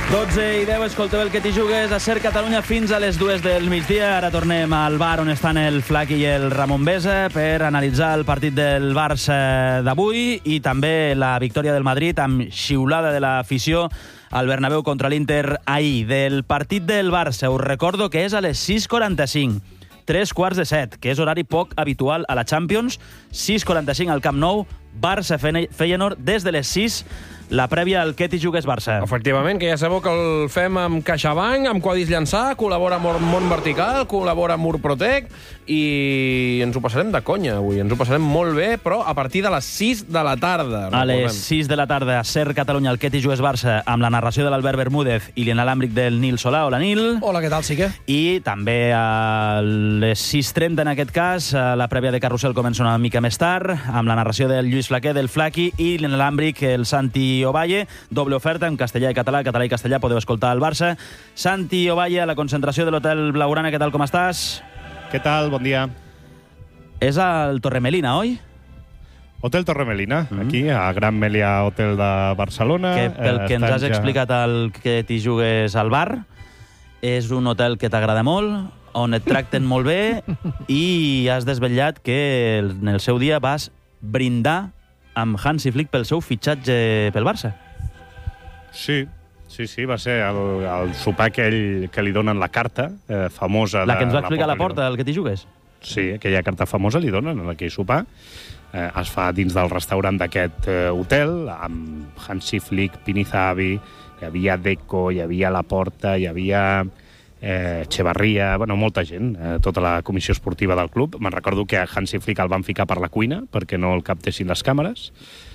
12:10, escolteu el que t'hi jugues a Ser Catalunya fins a les 2 del migdia. Ara tornem al bar on estan el Flaqui i el Ramon Besa per analitzar el partit del Barça d'avui i també la victòria del Madrid amb xiulada de l'afició al Bernabéu contra l'Inter ahir. Del partit del Barça us recordo que és a les 6:45. 6:45, que és horari poc habitual a la Champions. 6:45 al Camp Nou, Barça-Feyenoord des de les 6, la prèvia al que t'hi jugues Barça. Efectivament, que ja sabeu que el fem amb CaixaBank, amb Codis Llançà, col·labora amb Món Vertical, col·labora amb Murprotec, i ens ho passarem de conya avui, ens ho passarem molt bé, però a partir de les 6 de la tarda. A les 6 de la tarda, a Ser Catalunya, el que t'hi jugues Barça, amb la narració de l'Albert Bermúdez i l'inalàmbric del Nil Solà. Hola, Nil. Hola, què tal, Sique? I també a les 6:30, en aquest cas, la prèvia de Carrusel comença una mica més tard, amb la narració del Lluís Flaquer, del Flaqui, i l'inalàmbric, el Santi Ovalle. Doble oferta en castellà i català i castellà. Podeu escoltar el Barça. Santi Ovalle, a la concentració de l'Hotel Blaugrana. Què tal, com estàs? Què tal? Bon dia. És al Torremelina, oi? Hotel Torremelina, aquí, a Gran Melià Hotel de Barcelona. Que pel que ens has explicat el que t'hi jugues al bar, és un hotel que t'agrada molt, on et tracten molt bé, i has desvetllat que en el seu dia vas brindar amb Hansi Flick pel seu fitxatge pel Barça. Sí, va ser el sopar que li donen la carta famosa. La que ens va explicar a la porta, el que t'hi jugues? Sí, aquella carta famosa li donen en aquell sopar. Es fa dins del restaurant d'aquest hotel, amb Hansi Flick, Pini Zahavi, hi havia Deco, hi havia Laporta, hi havia Echevarría, bueno, molta gent, tota la comissió esportiva del club. Me'n recordo que a Hansi Flick el van ficar per la cuina perquè no el captessin les càmeres.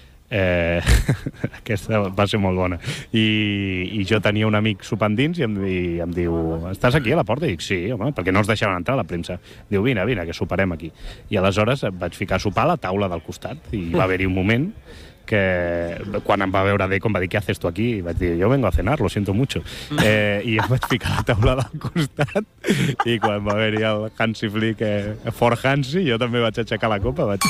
Aquesta va ser molt bona. I jo tenia un amic sopant dins i em diu: estàs aquí a la porta? I dic, sí, home, perquè no els deixaven entrar a la premsa. Diu, vine, que soparem aquí. I aleshores em vaig ficar a sopar a la taula del costat i va haver-hi un moment que quan em va veure Deco em va dir, ¿qué haces tú aquí? I vaig dir, yo vengo a cenar, lo siento mucho. I em vaig ficar a la taula del costat i quan va haver-hi el Hansi Flick, for Hansi, jo també vaig aixecar la copa, vaig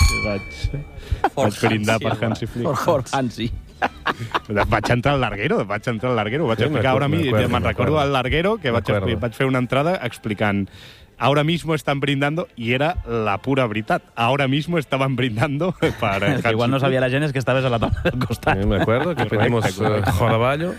brindar per Hansi Flick. For Hansi. Vaig entrar al larguero, vaig explicar ara me'n recordo al larguero que vaig fer una entrada explicant ahora mismo están brindando, y era la pura veritat. Ahora mismo estaban brindando para... Igual no sabía la gent, es que estaves a la taula del costat. Sí, me acuerdo que pedimos jodaballo.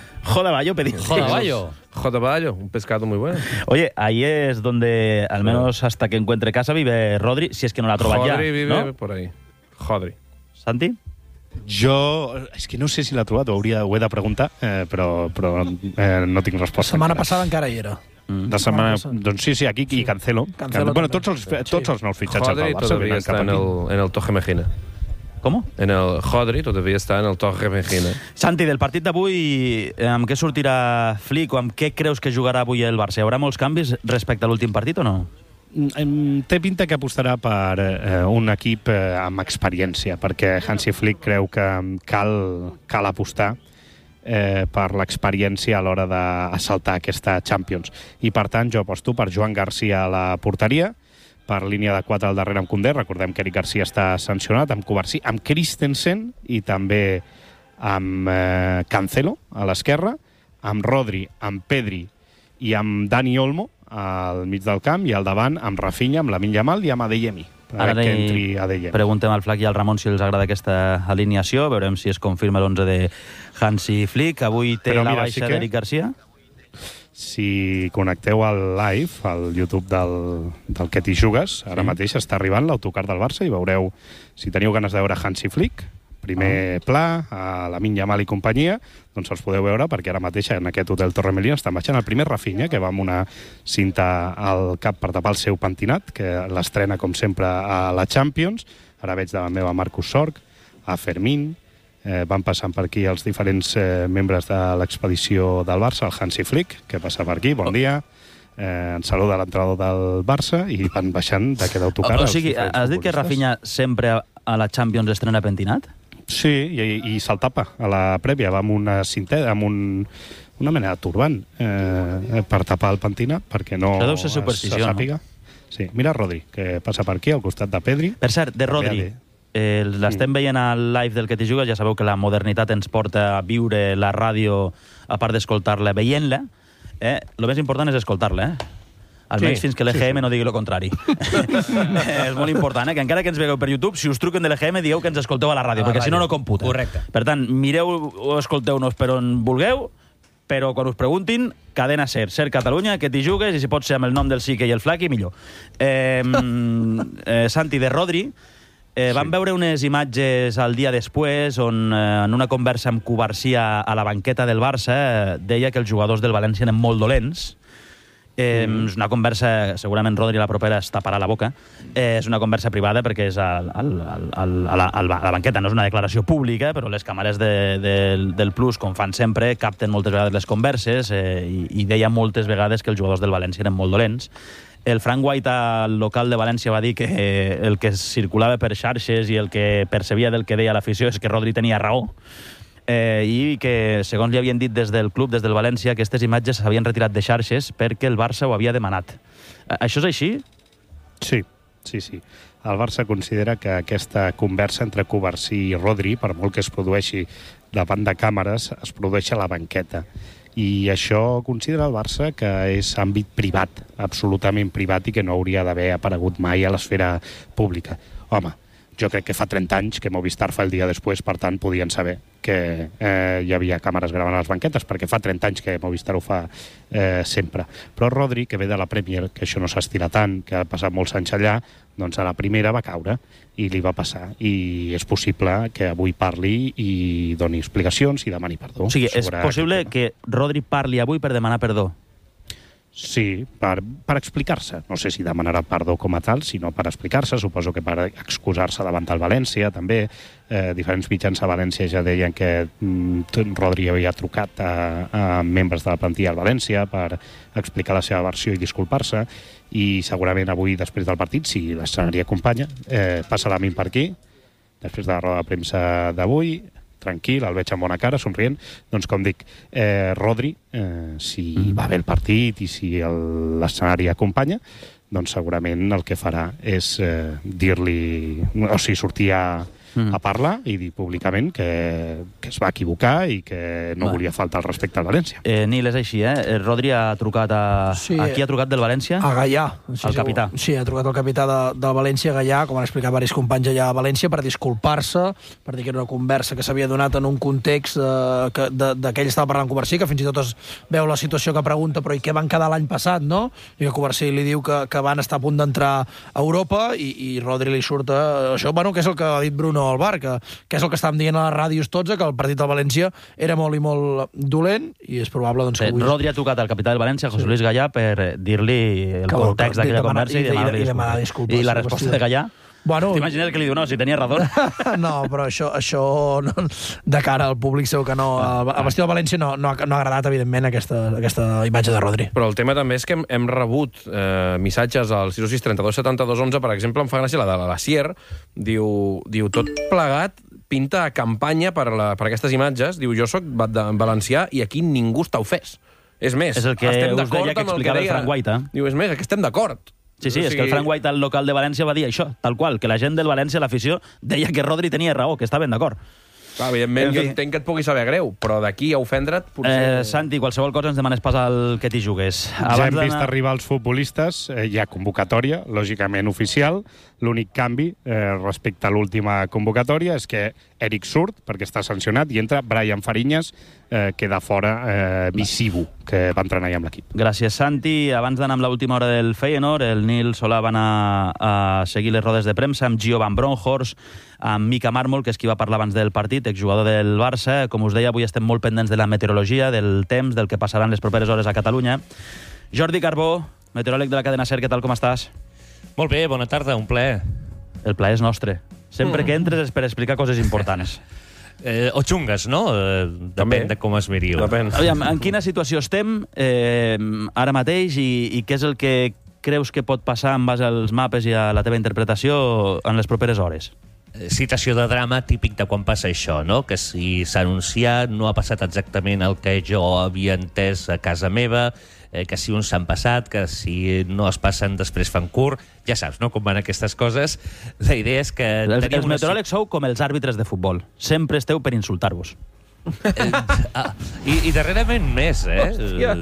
Jodaballo, un pescado muy bueno. Oye, ahí es donde, al menos hasta que encuentre casa, vive Rodri, si es que no la troba ya, Rodri vive, ¿no? Por ahí. Rodri. Santi? Jo, és que no sé si l'ha trobat, ho he de preguntar, però no tinc resposta. La setmana passada encara hi era. De setmana, doncs sí, aquí i Cancelo. Bueno, tots els nous fitxatges del Barça todavía está en el Torre Mejina. ¿Cómo? En el Rodri todavía está en el Torre Mejina. Santi, del partit d'avui, amb què sortirà Flick o amb què creus que jugarà avui el Barça? Hi haurà molts canvis respecte a l'últim partit o no? Té pinta que apostarà per un equip amb experiència, perquè Hansi Flick creu que cal apostar per l'experiència a l'hora d'assaltar aquesta Champions. I, per tant, jo aposto per Joan Garcia a la porteria, per línia de 4 al darrere amb Koundé. Recordem que Eric Garcia està sancionat, amb Kovarsí, amb Christensen i també amb Cancelo a l'esquerra, amb Rodri, amb Pedri i amb Dani Olmo al mig del camp, i al davant amb Rafinha, amb Lamine Yamal i amb Adeyemi. Ara preguntem al Flac i al Ramon si els agrada aquesta alineació. Veurem si es confirma l'11 de Hansi Flick. Avui té la baixa d'Eric Garcia. Si connecteu al live, al YouTube del que t'hi jugues, ara mateix està arribant l'autocar del Barça i veureu, si teniu ganes de veure Hansi Flick, primer pla, a Lamine Yamal i companyia, doncs els podeu veure, perquè ara mateix en aquest hotel Torremelina estan baixant el primer Rafinha, que va amb una cinta al cap per tapar el seu pentinat, que l'estrena, com sempre, a la Champions. Ara veig davant meva Marcus Sorg, a Fermín, van passant per aquí els diferents membres de l'expedició del Barça, el Hansi Flick, que passa per aquí, bon dia, ens saluda l'entrenador del Barça, i van baixant d'aquest autocar. O sigui, has dit que Rafinha sempre a la Champions estrena pentinat? Sí, i se'l tapa a la prèvia, va amb una cinta, amb una mena de turbant per tapar el pentinat, perquè no se sàpiga. Sí, mira Rodri, que passa per aquí, al costat de Pedri. Per cert, de Rodri, L'estem veient al live del Que t'hi jugues. Ja sabeu que la modernitat ens porta a viure la ràdio, a part d'escoltar-la, veient-la. El més important és escoltar-la, almenys fins que l'EGM no digui el contrari. És molt important, que encara que ens vegueu per YouTube, si us truquen de l'EGM, digueu que ens escolteu a la ràdio, perquè si no, no computa. Correcte. Per tant, mireu o escolteu-nos per on vulgueu, però quan us preguntin, cadena Ser Catalunya, Que t'hi jugues, i si pot ser amb el nom del Sique i el Flaqui, millor. Santi, de Rodri, vam veure unes imatges al dia després on en una conversa amb Cubarsí a la banqueta del Barça deia que els jugadors del València eren molt dolents. És una conversa, segurament Rodri a la propera es taparà la boca, és una conversa privada perquè és a la banqueta, no és una declaració pública, però les càmeres del Plus, com fan sempre, capten moltes vegades les converses i deia moltes vegades que els jugadors del València eren molt dolents. El Frank White al local de València va dir que el que circulava per xarxes i el que percebia del que deia l'afició és que Rodri tenia raó, i que, segons li havien dit des del club, des del València, aquestes imatges s'havien retirat de xarxes perquè el Barça ho havia demanat. Això és així? Sí. El Barça considera que aquesta conversa entre Cubarsí i Rodri, per molt que es produeixi davant de càmeres, es produeix a la banqueta. I això considera el Barça que és àmbit privat, absolutament privat, i que no hauria d'haver aparegut mai a l'esfera pública. Home, jo crec que fa 30 anys que Movistar fa el dia després, per tant, podien saber que hi havia càmeres gravant a les banquetes, perquè fa 30 anys que Movistar ho fa sempre. Però Rodri, que ve de la Premier, que això no s'estira tant, que ha passat molts anys allà, doncs a la primera va caure i li va passar. I és possible que avui parli i doni explicacions i demani perdó. O sigui, és possible que Rodri parli avui per demanar perdó? Sí, per explicar-se. No sé si demanarà perdó com a tal, sinó per explicar-se. Suposo que per excusar-se davant del València, també. Diferents mitjans a València ja deien que Rodri havia trucat a membres de la plantilla del València per explicar la seva versió i disculpar-se. I segurament avui, després del partit, si l'escenari acompanya, passarà a mi per aquí, després de la roda de premsa d'avui, tranquil, el veig amb bona cara, somrient. Doncs, com dic, Rodri, si va bé el partit i si l'escenari acompanya, doncs segurament el que farà és dir-li... O sigui, sortir a parlar i dir públicament que es va equivocar i que no volia faltar el respecte al València. Nil, és així, Rodri ha trucat a qui ha trucat del València? A Gallà. El capità. Sí, ha trucat el capità del València, Gallà, com han explicat diversos companys allà a València, per disculpar-se, per dir que era una conversa que s'havia donat en un context de que ell estava parlant amb Cubarsí, que fins i tot es veu la situació que pregunta, però i què van quedar l'any passat, no? I que Cubarsí li diu que van estar a punt d'entrar a Europa i Rodri li surt això, bueno, que és el que ha dit Bruno al bar, que és el que estàvem dient a les ràdios tots, que el partit del València era molt i molt dolent, i és probable doncs, que avui... Rodri ha trucat al capità del València, José Luis Gallà, per dir-li el context d'aquella conversa i demanar disculpes. I la resposta de Gallà? Bueno, t'imagines que li diu, no, si tenia raó? No, però això no, de cara al públic segur que no. El vestit del València no ha agradat, evidentment, aquesta imatge de Rodri. Però el tema també és que hem rebut missatges al 626 32 72 11, per exemple, em fa gràcia la de la Sier, diu tot plegat pinta campanya per aquestes imatges, diu, jo soc valencià i aquí ningú està ofès. És més, és el que estem us deia que explicava el Frank White. Diu, és més, que estem d'acord. Sí, és que el Frank White al local de València va dir això, tal qual, que la gent del València, l'afició, deia que Rodri tenia raó, que estaven d'acord. Clar, evidentment, jo entenc que et pugui saber greu, però d'aquí a ofendre't... potser... Santi, qualsevol cosa ens demanes pas al Que t'hi jugues. Ja hem vist arribar els futbolistes, hi ha convocatòria, lògicament oficial. L'únic canvi respecte a l'última convocatòria és que Eric surt, perquè està sancionat, i entra Brian Fariñas, queda fora Visibu, que va entrenar ja amb l'equip. Gràcies, Santi. Abans d'anar amb l'última hora del Feyenoord, el Nil Solà va anar a seguir les rodes de premsa amb Gio Van Bronckhorst, amb Mika Marmol, que és qui va parlar abans del partit, exjugador del Barça. Com us deia, avui estem molt pendents de la meteorologia, del temps, del que passaran les properes hores a Catalunya. Jordi Carbó, meteoròleg de la cadena SER, què tal, com estàs? Molt bé, bona tarda, un plaer. El plaer és nostre. Sempre que entres és per explicar coses importants. O xungues, no? Depèn de com es miri. Aviam, en quina situació estem ara mateix i què és el que creus que pot passar en base als mapes i a la teva interpretació en les properes hores? situació de drama típic de quan passa això, no? Que si s'ha anunciat no ha passat exactament el que jo havia entès a casa meva, que si uns s'han passat, que si no es passen després fan curt. Ja saps, no?, com van aquestes coses. La idea és que... Els meteoròlegs sou com els àrbitres de futbol. Sempre esteu per insultar-vos. I darrerament més, Hòstia.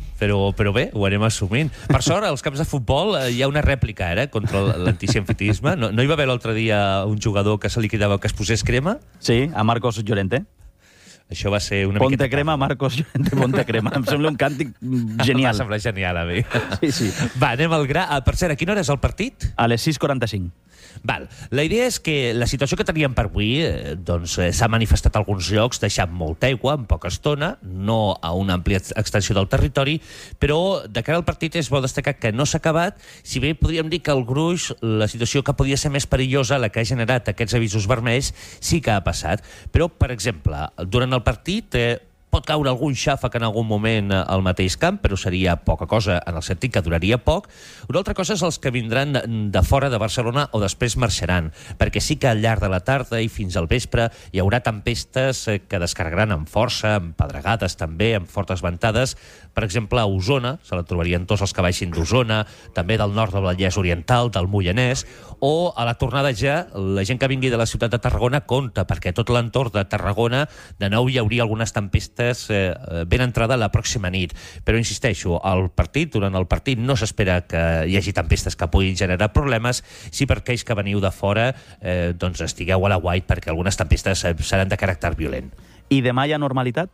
Però bé, ho anem assumint. Per sort, als camps de futbol hi ha una rèplica ara contra l'antisemfitisme. No hi va haver l'altre dia un jugador que se li cridava que es posés crema? Sí, a Marcos Llorente. Això va ser una Ponte miqueta... crema, Marcos Llorente, ponte crema. Em sembla un càntic genial. Em sembla genial, a mi. Sí. Va, anem al gra. Per cert, a quina hora és el partit? A les 6:45. Val. La idea és que la situació que teníem per avui s'ha manifestat a alguns llocs deixant molta aigua en poca estona, no a una àmplia extensió del territori, però de cara al partit és bo destacar que no s'ha acabat, si bé podríem dir que el gruix, la situació que podia ser més perillosa, la que ha generat aquests avisos vermells, sí que ha passat. Però, per exemple, durant el partit pot caure algun xàfec en algun moment al mateix camp, però seria poca cosa, en el sentit que duraria poc. Una altra cosa és els que vindran de fora de Barcelona o després marxaran, perquè sí que al llarg de la tarda i fins al vespre hi haurà tempestes que descarregaran amb força, amb pedregades també, amb fortes ventades. Per exemple, a Osona, se la trobarien tots els que baixin d'Osona, també del nord del Vallès Oriental, del Moianès, o a la tornada ja, la gent que vingui de la ciutat de Tarragona compta, perquè tot l'entorn de Tarragona de nou hi hauria algunes tempestes ben entrada la pròxima nit. Però insisteixo, durant el partit no s'espera que hi hagi tempestes que puguin generar problemes, si per aquells que veniu de fora doncs estigueu a la guait, perquè algunes tempestes seran de caràcter violent. I demà hi ha normalitat?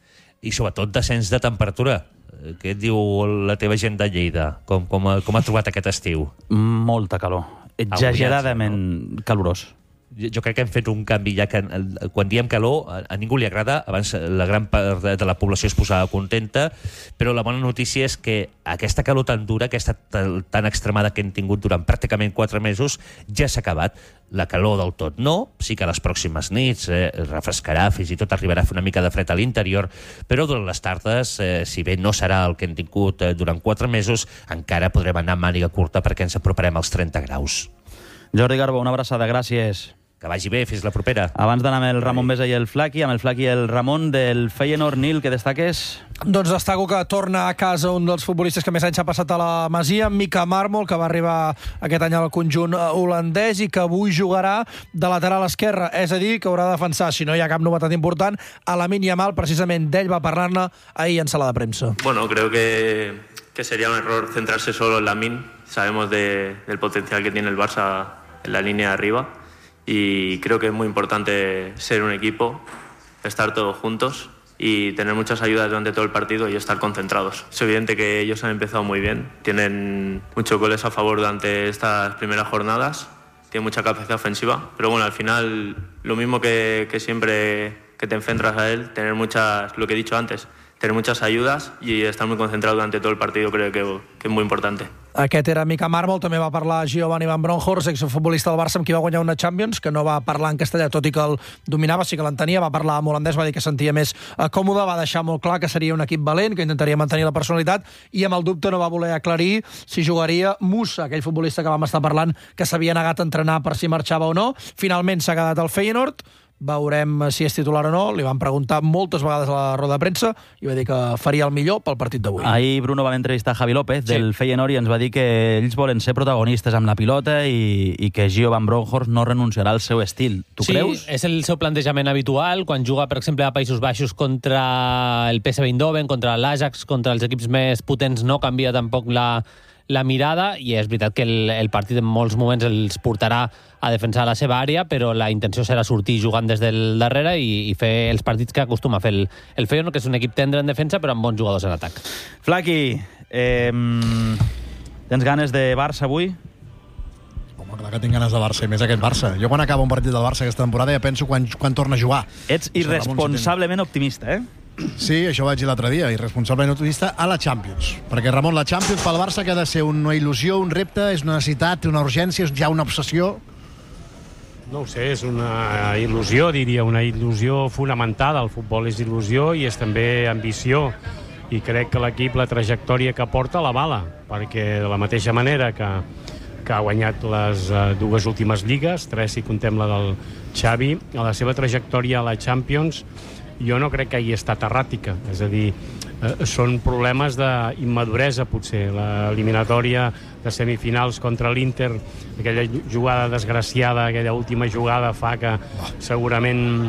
I sobretot descens de temperatura. Què et diu la teva gent de Lleida? Com ha trobat aquest estiu? Molta calor. Exageradament calorós. Jo crec que hem fet un canvi ja que quan diem calor a ningú li agrada. Abans la gran part de la població es posava contenta, però la bona notícia és que aquesta calor tan dura, aquesta tan extremada que hem tingut durant pràcticament 4 mesos ja s'ha acabat. La calor del tot no, sí que a les pròximes nits refrescarà, fins i tot arribarà a fer una mica de fred a l'interior, però durant les tardes, si bé no serà el que hem tingut durant 4 mesos, encara podrem anar amb màniga curta perquè ens aproparem als 30 graus. Jordi Garbo, una abraçada, gràcies. Que vagi bé, fins la propera. Abans d'anar amb el Ramon Besa i el Flaqui, amb el Flaqui i el Ramon del Feyenoord, Nil, que destaques? Doncs destaco que torna a casa un dels futbolistes que més anys ha passat a la Masia, Mika Marmol, que va arribar aquest any al conjunt holandès i que avui jugarà de lateral esquerre, és a dir, que haurà de defensar, si no hi ha cap novetat important, a Lamine Yamal. Precisament d'ell va parlar-ne ahir en sala de premsa. Bueno, creo que sería un error centrarse solo en Lamine. Sabemos del potencial que tiene el Barça en la línea de arriba. Y creo que es muy importante ser un equipo, estar todos juntos y tener muchas ayudas durante todo el partido y estar concentrados. Es evidente que ellos han empezado muy bien, tienen muchos goles a favor durante estas primeras jornadas, tienen mucha capacidad ofensiva, pero bueno, al final lo mismo que siempre que te enfrentas a él, lo que he dicho antes, tener muchas ayudas y estar muy concentrado durante todo el partido creo que es muy importante. Aquest era Mika Marmol, també va parlar Giovanni Van Bronckhorst, exfutbolista del Barça amb qui va guanyar una Champions, que no va parlar en castellà, tot i que el dominava, sí que l'entenia, va parlar en holandès, va dir que sentia més còmode, va deixar molt clar que seria un equip valent, que intentaria mantenir la personalitat, i amb el dubte no va voler aclarir si jugaria Musa, aquell futbolista que vam estar parlant, que s'havia negat a entrenar per si marxava o no. Finalment s'ha quedat al Feyenoord, veurem si és titular o no. Li van preguntar moltes vegades a la roda de premsa i va dir que faria el millor pel partit d'avui. Ahir Bruno va entrevistar Javi López del Feyenoord i ens va dir que ells volen ser protagonistes amb la pilota i que Gio Van Bronckhorst no renunciarà al seu estil. Tu creus? Sí, és el seu plantejament habitual. Quan juga, per exemple, a Països Baixos contra el PSV Eindhoven, contra l'Ajax, contra els equips més potents, no canvia tampoc la mirada, i és veritat que el partit en molts moments els portarà a defensar la seva àrea, però la intenció serà sortir jugant des del darrere i fer els partits que acostuma a fer el Feyenoord, que és un equip tendre en defensa però amb bons jugadors en atac. Flaqui, tens ganes de Barça avui? Home, clar que tinc ganes de Barça, i més aquest Barça. Jo quan acaba un partit del Barça aquesta temporada ja penso quan torna a jugar. Ets irresponsablement optimista, Sí, això vaig dir l'altre dia, irresponsablement optimista a la Champions. Perquè, Ramon, la Champions pel Barça que ha de ser una il·lusió, un repte, és una necessitat, una urgència, és ja una obsessió? No ho sé, és una il·lusió, diria, una il·lusió fonamental. El futbol és il·lusió i és també ambició. I crec que l'equip, la trajectòria que porta, la vala, perquè de la mateixa manera que que ha guanyat les dues últimes lligues, 3 si contem la del Xavi. A la seva trajectòria a la Champions jo no crec que hagi estat erràtica, és a dir, són problemes d'immaduresa potser. L'eliminatòria de semifinals contra l'Inter, aquella jugada desgraciada, aquella última jugada fa que segurament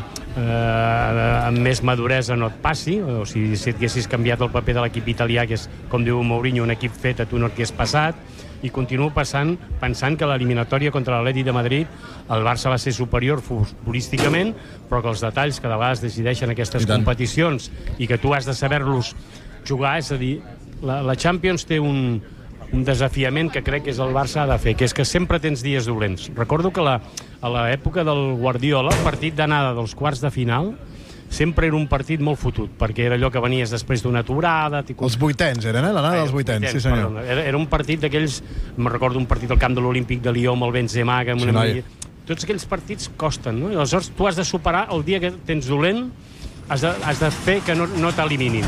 amb més maduresa no et passi, o si et haguessis canviat el paper de l'equip italià, que és, com diu Mourinho, un equip fet, a tu no et hagués passat. I continuo pensant que l'eliminatòria contra l'Atlètic de Madrid el Barça va ser superior futbolísticament, però que els detalls que de vegades decideixen aquestes competicions i que tu has de saber-los jugar, és a dir, la Champions té un desafiament que crec que és el Barça ha de fer, que és que sempre tens dies dolents. Recordo que a l'època del Guardiola, el partit d'anada dels quarts de final sempre era un partit molt fotut, perquè era allò que venies després d'una aturada... Els vuitens eren, l'anada dels vuitens, sí senyor. Perdó, era un partit d'aquells... Me'n recordo un partit al camp de l'Olímpic de Lió amb el Benzema, que tots aquells partits costen, no? I aleshores tu has de superar el dia que tens dolent, has de fer que no t'eliminin.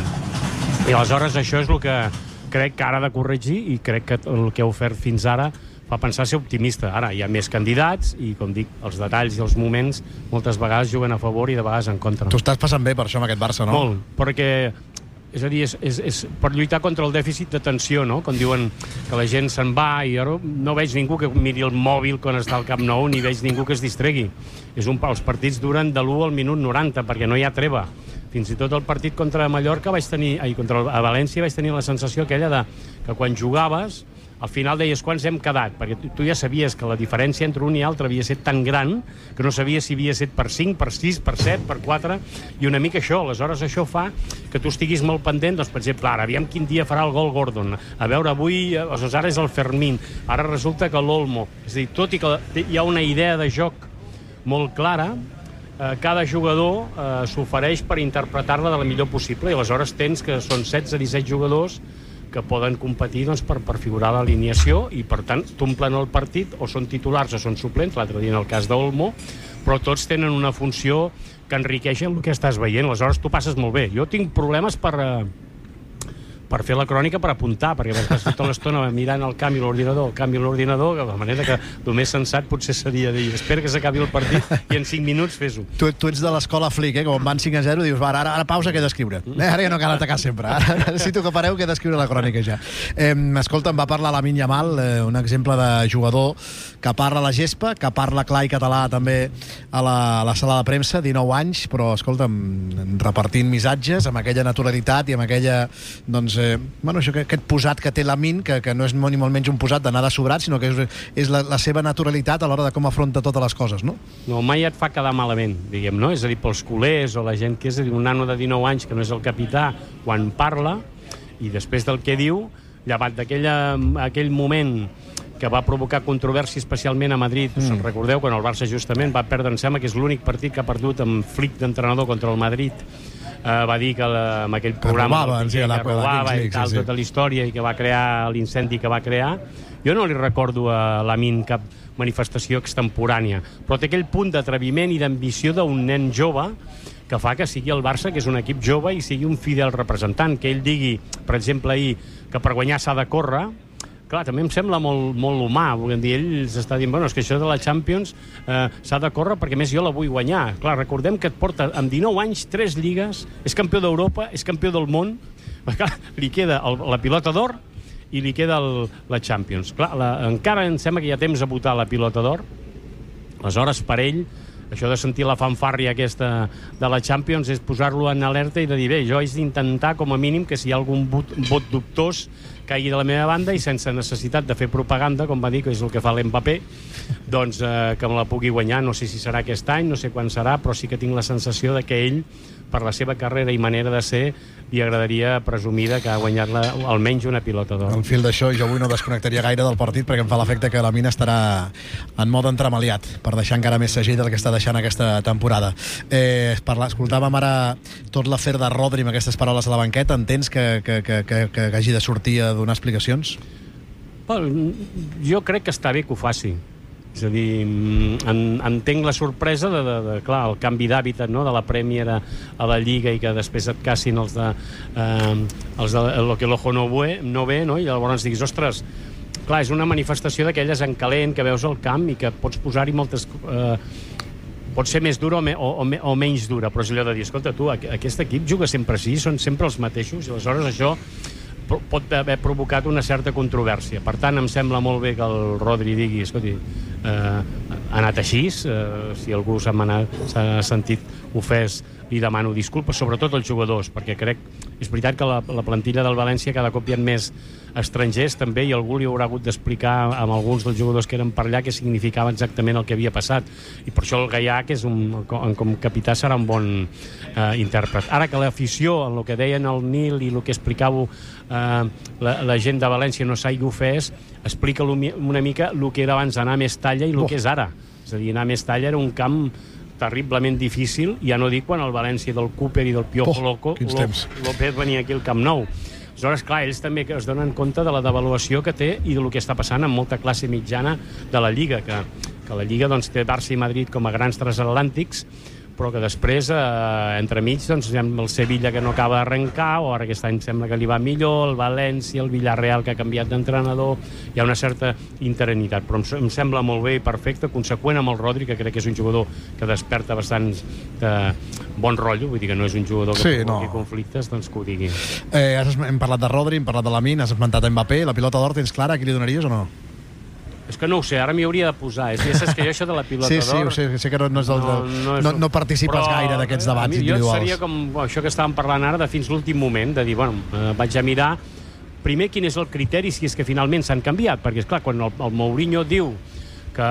I aleshores això és el que crec que ara ha de corregir, i crec que el que ha ofert fins ara fa pensar ser optimista. Ara hi ha més candidats i, com dic, els detalls i els moments moltes vegades juguen a favor i de vegades en contra. Tu estàs passant bé per això amb aquest Barça, no? Molt, perquè és a dir, és per lluitar contra el dèficit d'atenció, no? Quan diuen que la gent se'n va i ara no veig ningú que miri el mòbil quan està al Camp Nou, ni veig ningú que es distregui. Els partits duren de l'1 al minut 90 perquè no hi ha treva. Fins i tot el partit contra Mallorca contra València vaig tenir la sensació aquella de que quan jugaves al final deies quants hem quedat, perquè tu ja sabies que la diferència entre un i altre havia estat tan gran que no sabies si havia estat per 5, per 6, per 7, per 4, i una mica això. Aleshores això fa que tu estiguis molt pendent, doncs, per exemple, ara, aviam quin dia farà el gol Gordon, a veure, avui, ara és el Fermín, ara resulta que l'Olmo, és a dir, tot i que hi ha una idea de joc molt clara, cada jugador s'ofereix per interpretar-la de la millor possible, i aleshores tens que són 16-17 jugadors que poden competir per figurar l'alineació i, per tant, t'omplen el partit, o són titulars o són suplents, l'altre dia en el cas d'Olmo, però tots tenen una funció que enriqueixen el que estàs veient. Aleshores, tu passes molt bé. Jo tinc problemes per fer la crònica, per apuntar, perquè vas tota l'estona mirant el canvi a l'ordinador, de manera que el més sensat potser seria dir, espera que s'acabi el partit i en 5 minuts fes-ho. Tu ets de l'escola Flick, com van 5-0, dius, va, ara pausa, que he d'escriure. Ara ja no cal atacar sempre. Ara necessito que pareu, que he d'escriure la crònica ja. Escolta'm, va parlar Lamine Yamal, un exemple de jugador que parla a la gespa, que parla clar i català també a la sala de premsa, 19 anys, però, escolta'm, repartint missatges amb aquella naturalitat i amb aquella, doncs, aquest posat que té Lamine, que no és ni molt menys un posat d'anar de sobrat, sinó que és la seva naturalitat a l'hora de com afronta totes les coses, no? No, mai et fa quedar malament, diguem, no? És a dir, pels culers o la gent que és, un nano de 19 anys que no és el capità, quan parla, i després del que diu, llevat d'aquell moment que va provocar controvèrsia especialment a Madrid, se'n recordeu, quan el Barça justament va perdre, em sembla que és l'únic partit que ha perdut amb Flick d'entrenador contra el Madrid, va dir que amb aquell programa que robava i tal, tota la història, i que va crear l'incendi que va crear. Jo no li recordo a Lamine cap manifestació extemporània, però té aquell punt d'atreviment i d'ambició d'un nen jove que fa que sigui el Barça, que és un equip jove, i sigui un fidel representant, que ell digui, per exemple, ahir, que per guanyar s'ha de córrer. Clar, també em sembla molt humà, volem dir, ell s'està dient, bueno, és que això de la Champions s'ha de córrer perquè més jo la vull guanyar. Clar, recordem que et porta amb 19 anys 3 lligues, és campió d'Europa, és campió del món, clar, li queda la pilota d'or i li queda la Champions. Clar, encara em sembla que hi ha temps a votar la pilota d'or, aleshores per ell això de sentir la fanfàrria aquesta de la Champions és posar-lo en alerta i de dir, bé, jo haig d'intentar com a mínim que si hi ha algun vot dubtós caigui de la meva banda i sense necessitat de fer propaganda, com va dir, que és el que fa l'Mbappé, doncs que me la pugui guanyar. No sé si serà aquest any, no sé quan serà, però sí que tinc la sensació de que ell, per la seva carrera i manera de ser, li agradaria presumir que ha guanyat almenys una pilota d'or. Al fil d'això, jo avui no desconnectaria gaire del partit perquè em fa l'efecte que Lamine estarà en mode entremaliat per deixar encara més segell del que està deixant aquesta temporada. Escoltàvem ara tot l'afer de Rodri amb aquestes paraules a la banqueta. Entens que hagi de sortir a donar explicacions? Jo crec que està bé que ho faci. És a dir, entenc la sorpresa de clar, el canvi d'hàbitat, no?, de la Premier a la Lliga i que després et cassin els de lo que l'ojo no ve, no? I llavors diguis, ostres, clar, és una manifestació d'aquelles en calent que veus al camp i que pots posar-hi moltes... pot ser més dura o menys dura, però és allò de dir, escolta, tu, aquest equip juga sempre així, són sempre els mateixos, i aleshores això pot haver provocat una certa controvèrsia. Per tant, em sembla molt bé que el Rodri digui, escolti, ha anat així, si algú s'ha sentit ofès, li demano disculpes, sobretot als jugadors, perquè crec, és veritat que la plantilla del València cada cop hi ha més estrangers també, i algú li haurà hagut d'explicar amb alguns dels jugadors que eren per allà què significava exactament el que havia passat, i per això el Gaià, que és com capità, serà un bon intèrpret. Ara que l'afició, en el que deien el Nil i el que explicàveu la gent de València no s'hagi ofès, explica una mica el que era abans anar a Mestalla i el que és ara. És a dir, anar a Mestalla era un camp terriblement difícil, ja no dic quan el València del Cooper i del Piojo López venia aquí al Camp Nou. Aleshores, clar, ells també es donen compte de la devaluació que té i del que està passant amb molta classe mitjana de la Lliga, que la Lliga doncs, té Barça i Madrid com a grans transatlàntics, però que després, entremig, doncs, hi ha el Sevilla que no acaba d'arrencar, o ara aquest any sembla que li va millor, el València, el Villarreal, que ha canviat d'entrenador, hi ha una certa interinitat, però em sembla molt bé i perfecte, conseqüent amb el Rodri, que crec que és un jugador que desperta bastant bon rotllo, vull dir que no és un jugador que provoqui conflictes, doncs que ho digui. Hem parlat de Rodri, hem parlat de Lamine, has esmentat Mbappé, la pilota d'or tens clara, a qui li donaries o no? És que no ho sé, ara m'hi hauria de posar. És que jo això de la pilota d'or... Sí, sé que no participes gaire d'aquests debats individuals. Jo seria com això que estàvem parlant ara, de fins l'últim moment, de dir, bueno, vaig a mirar primer quin és el criteri, si és que finalment s'han canviat, perquè, esclar, quan el Mourinho diu que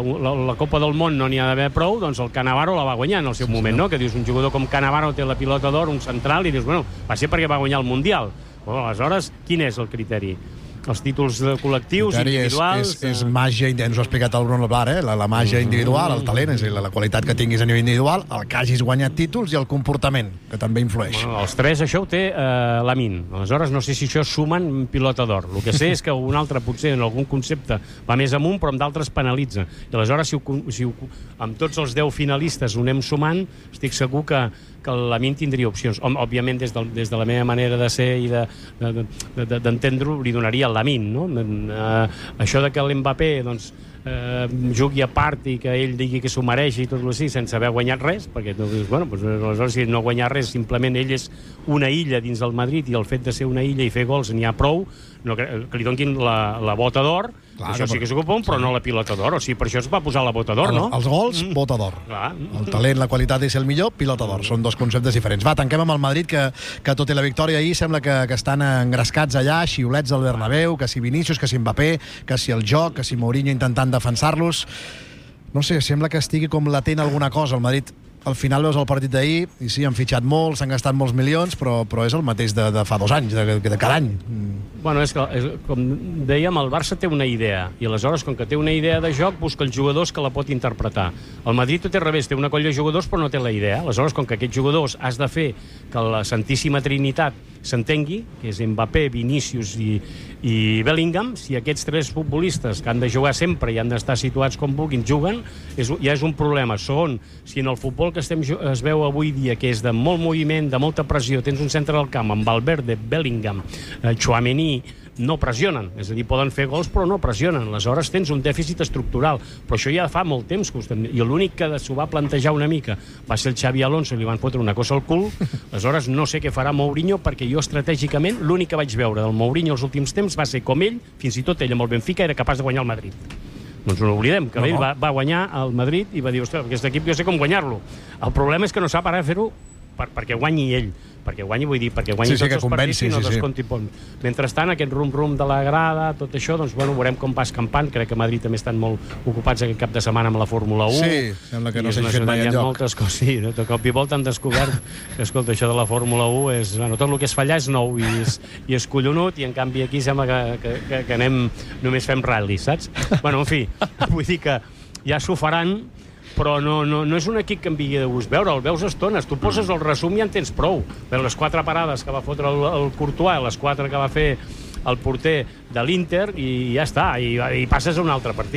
la Copa del Món no n'hi ha d'haver prou, doncs el Cannavaro la va guanyar en el seu moment, no? Que dius, un jugador com Cannavaro té la pilota d'or, un central, i dius, bueno, va ser perquè va guanyar el Mundial. Bueno, aleshores, quin és el criteri? Els títols col·lectius, individuals... És màgia, ens ho ha explicat el Bruno Leblar, la màgia individual, el talent, és la qualitat que tinguis a nivell individual, el que hagis guanyat títols i el comportament, que també influeix. Bueno, els tres això ho té Lamine. Aleshores, no sé si això sumen pilota d'or. El que sé és que un altre, potser, en algun concepte va més amunt, però amb d'altres penalitza. I aleshores, si amb tots els 10 finalistes ho anem sumant, estic segur que el Lamine tindria opcions. Òbviament, des de la meva manera de ser i d'entendre-ho, li donaria el Lamine, no? Això de que l'Mbappé doncs, jugui a part i que ell digui que s'ho mereix i tot així sense haver guanyat res, perquè bueno, doncs, aleshores si no guanyar res, simplement ell és una illa dins del Madrid i el fet de ser una illa i fer gols n'hi ha prou, que li donguin la bota d'or, això sí que s'ocupa però no la pilota d'or, o sigui, per això es va posar la bota d'or, no? Els gols, bota d'or. El talent, la qualitat i ser el millor, pilota d'or. Són dos conceptes diferents. Va, tanquem amb el Madrid, que tot i la victòria ahir sembla que estan engrescats allà, xiulets al Bernabéu, que si Vinícius, que si Mbappé, que si el joc, que si Mourinho intentant defensar-los. No sé, sembla que estigui com latent alguna cosa. El Madrid, al final veus el partit d'ahir, i sí, han fitxat molt, s'han gastat molts milions, però és el mateix de fa 2 anys, de cada any. Bueno, és que, com dèiem, el Barça té una idea, i aleshores, com que té una idea de joc, busca els jugadors que la pot interpretar. El Madrid tot és revés, té una colla de jugadors però no té la idea. Aleshores, com que aquests jugadors has de fer que la Santíssima Trinitat s'entengui, que és Mbappé, Vinícius i Bellingham, si aquests 3 futbolistes que han de jugar sempre i han d'estar situats com vulguin juguen, ja és un problema. Segon, si en el futbol que es veu avui dia, que és de molt moviment, de molta pressió, tens un centre del camp amb Valverde, Bellingham, Tchouaméni, no pressionen, és a dir, poden fer gols però no pressionen, aleshores tens un dèficit estructural, però això ja fa molt temps que i l'únic que s'ho va plantejar una mica va ser el Xavi Alonso i li van fotre una cosa al cul, aleshores no sé què farà Mourinho, perquè jo estratègicament l'únic que vaig veure del Mourinho els últims temps va ser com ell, fins i tot ell amb el Benfica era capaç de guanyar el Madrid. Doncs no oblidem, que ell va guanyar el Madrid i va dir, ostres, aquest equip jo sé com guanyar-lo. El problema és que no sap ara fer-ho perquè guanyi ell, perquè guanyi tots els partits i no descompti pont. Mentrestant, aquest rum-rum de la grada, tot això, doncs, bueno, veurem com va escampant. Crec que a Madrid també estan molt ocupats aquest cap de setmana amb la Fórmula 1. Sí, sembla que no s'ha fet mai enlloc. Moltes coses, sí, de cop i volta han descobert que, escolta, això de la Fórmula 1 és... Bueno, tot el que és fallar és nou i és collonut, i en canvi aquí sembla que anem... Només fem ral·li, saps? Bueno, en fi, vull dir que ja s'ho faran, però no és un equip que em vingui de gust veure, el veus estones, tu poses el resum i en tens prou. Les 4 parades que va fotre el Courtois, les 4 que va fer el porter de l'Inter, i ja està, i passes a un altre partit.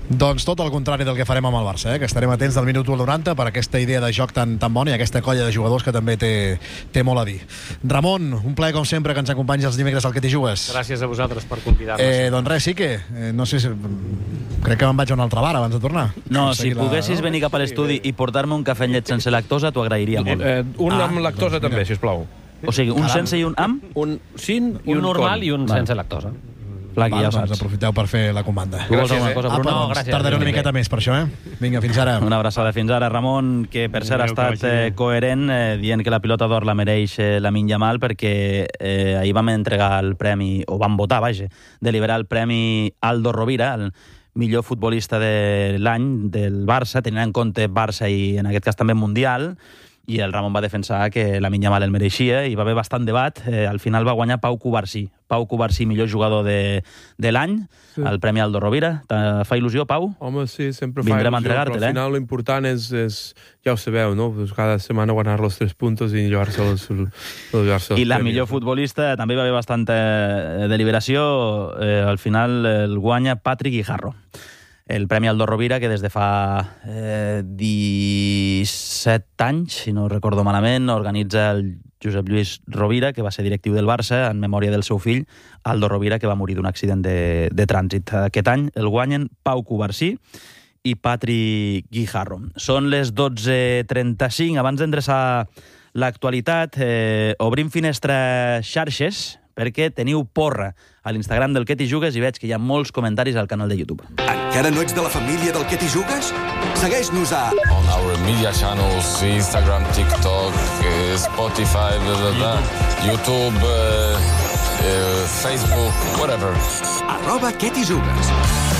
Doncs tot el contrari del que farem amb el Barça, que estarem atents del minut 90 per aquesta idea de joc tan bona i aquesta colla de jugadors que també té molt a dir. Ramon, un plaer com sempre que ens acompanyis els dimecres al Que t'hi jugues. Gràcies a vosaltres per convidar-nos. Doncs res, sí que no sé si... crec que me'n vaig a un altre bar abans de tornar. No, si poguessis venir cap a l'estudi i portar-me un cafè amb llet sense lactosa, t'ho agrairia molt. Un amb lactosa també, sisplau. O sigui, un sense i un amb? Un sin i un normal con. i un sense lactosa. Flaqui, ja ho Doncs saps. aprofiteu per fer la comanda. Tu vols alguna cosa, Bruno? No, gràcies. Tardaré una miqueta més per això, Vinga, fins ara. Una abraçada fins ara. Ramon, que per cert ha estat coherent dient que la pilota d'or la mereix Lamine Yamal perquè ahir vam entregar el premi, o vam votar, vaja, deliberar el premi Aldo Rovira, el millor futbolista de l'any del Barça, tenint en compte Barça i en aquest cas també Mundial, i el Ramon va defensar que Lamine Yamal el mereixia i va haver bastant debat. Al final va guanyar Pau Cubarsí. Pau Cubarsí, millor jugador de l'any, el Premi Aldo Rovira. Te fa il·lusió, Pau? Home, sí, sempre fa Vindrem a il·lusió, entregar-te, però al final l'important és, ja ho sabeu, no? Pues cada setmana guanyar los 3 puntos i llevar-se els I la millor futbolista també va haver bastanta deliberació. Al final el guanya Patrick Guijarro. El Premi Aldo Rovira, que des de fa 17 anys, si no recordo malament, organitza el Josep Lluís Rovira, que va ser directiu del Barça, en memòria del seu fill, Aldo Rovira, que va morir d'un accident de trànsit. Aquest any el guanyen Pau Cubarsí i Patrick Guijarro. Són les 12:35. Abans d'endreçar l'actualitat, obrim finestra xarxes, perquè teniu porra a l'Instagram del Que t'hi jugues i veig que hi ha molts comentaris al canal de YouTube. Encara no ets de la família del Que t'hi jugues? Segueix-nos a... On our media channels, Instagram, TikTok, Spotify, YouTube, Facebook, whatever. @Que t'hi jugues.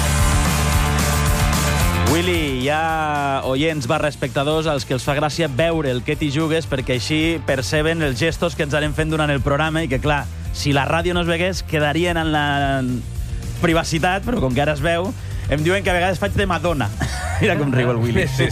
Willy, hi ha oients barra espectadors als que els fa gràcia veure el Que t'hi jugues perquè així perceben els gestos que ens anem fent durant el programa i que, clar, si la ràdio no es vegués, quedarien en la privacitat, però com que ara es veu, em diuen que a vegades faig de Madonna. Mira com riu el Willy. Sí.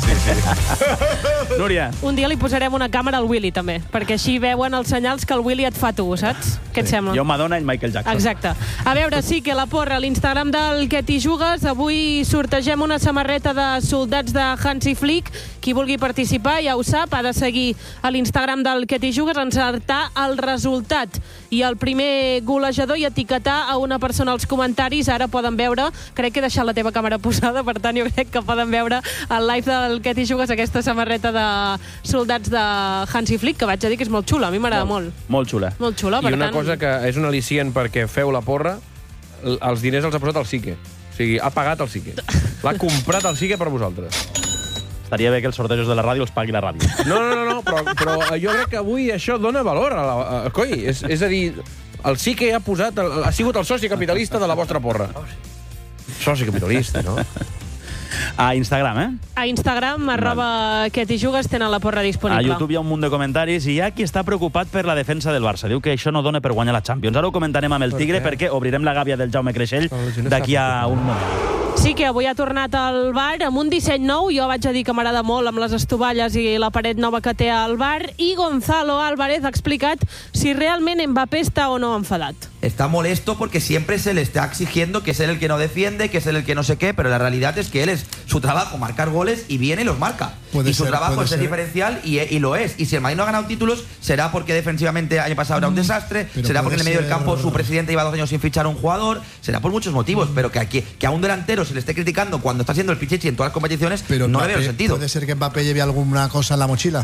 Núria. Un dia li posarem una càmera al Willy, també, perquè així veuen els senyals que el Willy et fa tu, saps? Què et sembla? Jo Madonna i Michael Jackson. Exacte. A veure, sí que la porra a l'Instagram del Que t'hi jugues. Avui sortegem una samarreta de soldats de Hansi Flick. Qui vulgui participar, ja ho sap, ha de seguir a l'Instagram del Que t'hi jugues, encertar el resultat i el primer golejador i etiquetar a una persona als comentaris. Ara poden veure, crec que he deixat la teva càmera posada, per tant jo crec que poden veure el live del Que t'hi jugues, aquesta samarreta de soldats de Hansi Flick, que vaig a dir que és molt xula, a mi m'agrada molt. Molt xula. Molt xula, per I una tant... cosa que és un al·licient perquè feu la porra, els diners els ha posat el Sique. O sigui, ha pagat el Sique. L'ha comprat el Sique per vosaltres. Estaria bé que els sortejos de la ràdio els pagui la ràdio. No, però jo crec que avui això dona valor a coi. És a dir, el Sique ha sigut el soci capitalista de la vostra porra. Soci capitalista, no? A Instagram, A Instagram, @Que t'hi jugues, tenen la porra disponible. A YouTube hi ha un munt de comentaris i hi ha qui està preocupat per la defensa del Barça. Diu que això no dona per guanyar la Champions. Ara ho comentarem amb el Tigre perquè obrirem la gàbia del Jaume Creixell d'aquí a un moment. Sí que avui ha tornat al bar amb un disseny nou. Jo vaig a dir que m'agrada molt amb les estovalles i la paret nova que té al bar. I Gonzalo Álvarez ha explicat si realment Mbappé està o no enfadat. Está molesto porque siempre se le está exigiendo que es él el que no defiende, que es él el que no sé qué, pero la realidad es que él es su trabajo marcar goles y viene y los marca. Y su trabajo es ser diferencial y lo es. Y si el Madrid no ha ganado títulos, será porque defensivamente el año pasado era un desastre, será porque en el medio del campo su presidente lleva 2 años sin fichar a un jugador, será por muchos motivos, pero que a un delantero se le esté criticando cuando está siendo el pichichi en todas las competiciones, pero no Mbappé, le veo sentido. ¿Puede ser que Mbappé lleve alguna cosa en la mochila?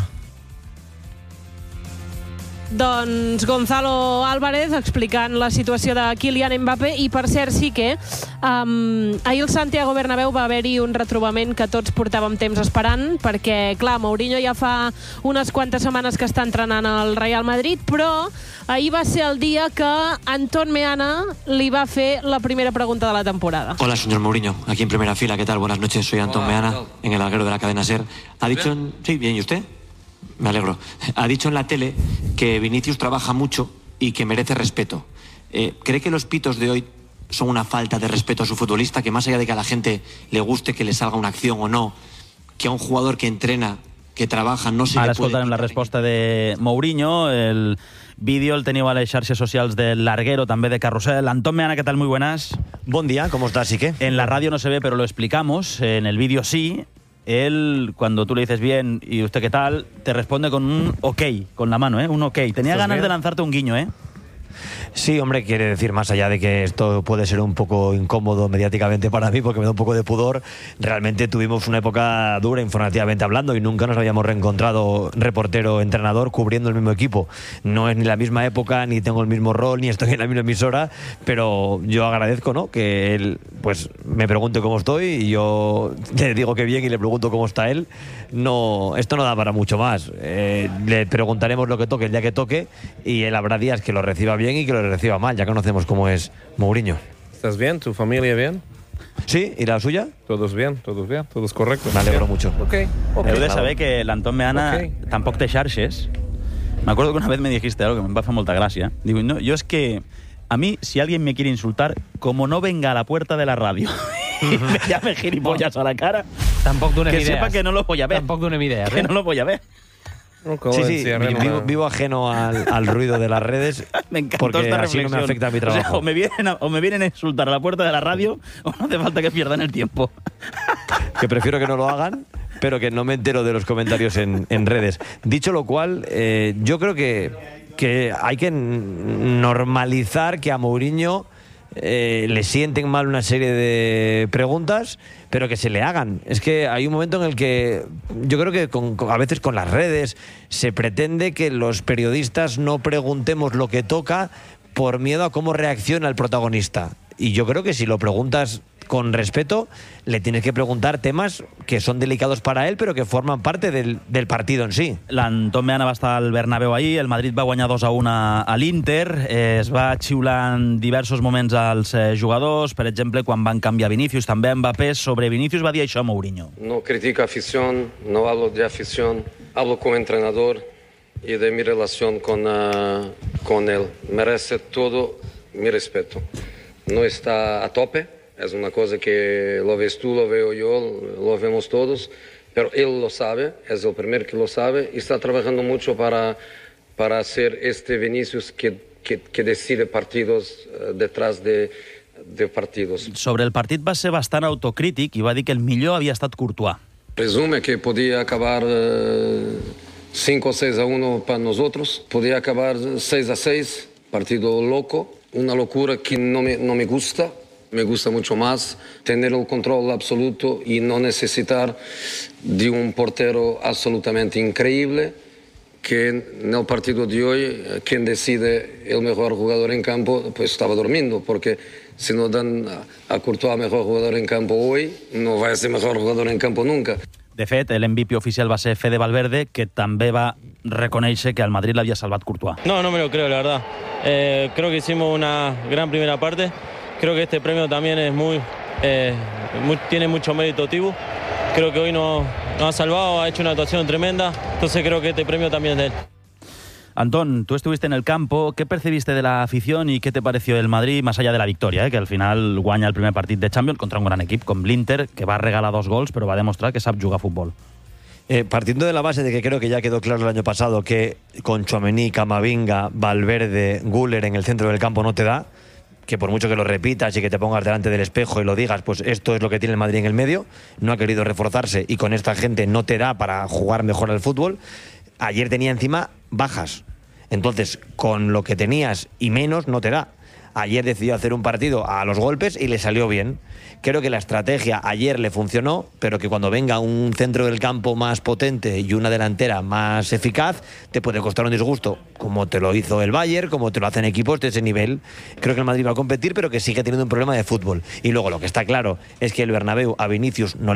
Doncs Gonzalo Álvarez explicant la situació de Kylian Mbappé i per cert sí que ahir al Santiago Bernabéu va haver-hi un retrobament que tots portàvem temps esperant perquè clar, Mourinho ja fa unes quantes setmanes que està entrenant al Real Madrid, però ahir va ser el dia que Anton Meana li va fer la primera pregunta de la temporada. Hola, señor Mourinho, aquí en primera fila, ¿qué tal? Buenas noches, soy Anton Meana, en el larguero de la cadena SER. Ha dicho... Sí, bien, ¿y usted? Me alegro. Ha dicho en la tele que Vinicius trabaja mucho y que merece respeto. ¿Cree que los pitos de hoy son una falta de respeto a su futbolista? Que más allá de que a la gente le guste que le salga una acción o no, que a un jugador que entrena, que trabaja, no se Ara le puede... escoltarem la resposta de Mourinho. El vídeo el teniu a les xarxes socials del Larguero, també de Carrusel. Anton Meana, ¿qué tal? Muy buenas. Buen día, ¿cómo estás, Quique? En la radio no se ve, pero lo explicamos. En el vídeo sí. Él, cuando tú le dices bien y usted qué tal, te responde con un ok, con la mano, un ok. Tenía ganas de lanzarte un guiño, Sí, hombre, quiere decir, más allá de que esto puede ser un poco incómodo mediáticamente para mí, porque me da un poco de pudor, realmente tuvimos una época dura informativamente hablando y nunca nos habíamos reencontrado reportero-entrenador cubriendo el mismo equipo. No es ni la misma época, ni tengo el mismo rol, ni estoy en la misma emisora, pero yo agradezco, ¿no?, que él pues me pregunte cómo estoy y yo le digo que bien y le pregunto cómo está él. No, esto no da para mucho más. Le preguntaremos lo que toque el día que toque y él habrá días que lo reciba bien y que lo reciba mal. Ya conocemos cómo es Mourinho. ¿Estás bien? ¿Tu familia bien? Sí, ¿y la suya? Todos bien, todos correctos. Me alegro mucho. Ok. Heu de saber que l'Anton Meana tampoc té xarxes. Me acuerdo que una vez me dijiste algo que me va a hacer molta gracia. Digo, no, yo es que a mí, si alguien me quiere insultar, como no venga a la puerta de la radio y me llame gilipollas a la cara, tampoc donem que idees. sepa que no lo voy a ver. Tampoc donem idees, Que no lo voy a ver. Sí, vivo ajeno al ruido de las redes. Me encantó porque esta así reflexión. no me afecta a mi O sea, trabajo. o me vienen a insultar a la puerta de la radio o no hace falta que pierdan el tiempo. Que prefiero que no lo hagan, pero que no me entero de los comentarios en redes. Dicho lo cual, yo creo que hay que normalizar que a Mourinho le sienten mal una serie de preguntas, pero que se le hagan. Es que hay un momento en el que yo creo que a veces con las redes se pretende que los periodistas no preguntemos lo que toca por miedo a cómo reacciona el protagonista. Y yo creo que si lo preguntas con respeto, le tienes que preguntar temas que son delicados para él, pero que forman parte del partido en sí. L'Anton Meana va estar al Bernabéu ahir, el Madrid va guanyar 2-1 a l'Inter, es va xiular en diversos moments als jugadors, per exemple, quan van canviar Vinícius, també Mbappé. Sobre Vinícius va dir això Mourinho. No critico afición, no hablo de afición, hablo como entrenador y de mi relación con él. Merece todo mi respeto. No está a tope. Es una cosa que lo ves tú, lo veo yo, lo vemos todos, pero él lo sabe, es el primero que lo sabe y está trabajando mucho para hacer este Vinícius que decide partidos detrás de partidos. Sobre el partit va ser bastant autocrític i va dir que el millor havia estat Courtois. Presume que podía acabar 5 o 6-1 para nosotros, podía acabar 6-6, partido loco, una locura que no me gusta. Me gusta mucho más tener el control absoluto y no necesitar de un portero absolutamente increíble, que en el partido de hoy quien decide el mejor jugador en campo pues estaba durmiendo, porque si no dan a Courtois mejor jugador en campo hoy, no va a ser mejor jugador en campo nunca. De fet, el MVP oficial va ser Fede Valverde, que també va reconèixer que al Madrid l'havia salvat Courtois. No me lo creo, la verdad. Creo que hicimos una gran primera parte. Creo que este premio también es tiene mucho mérito Tibu. Creo que hoy nos ha salvado, ha hecho una actuación tremenda. Entonces creo que este premio también es de él. Antón, tú estuviste en el campo. ¿Qué percibiste de la afición y qué te pareció el Madrid, más allá de la victoria, que al final guanya el primer partit de Champions contra un gran equip com l'Inter, que va regalar 2 gols, però va demostrar que sap jugar a futbol? Partiendo de la base de que creo que ya quedó claro el año pasado que con Tchouaméni, Camavinga, Valverde, Güler en el centro del campo no te da, que por mucho que lo repitas y que te pongas delante del espejo y lo digas, pues esto es lo que tiene el Madrid en el medio, no ha querido reforzarse y con esta gente no te da para jugar mejor al fútbol. Ayer tenía encima bajas, entonces con lo que tenías y menos no te da. Ayer decidió hacer un partido a los golpes y le salió bien. Creo que la estrategia ayer le funcionó, pero que cuando venga un centro del campo más potente y una delantera más eficaz, te puede costar un disgusto, como te lo hizo el Bayern, como te lo hacen equipos de ese nivel. Creo que el Madrid va a competir, pero que sigue teniendo un problema de fútbol. Y luego lo que está claro es que el Bernabéu a Vinícius no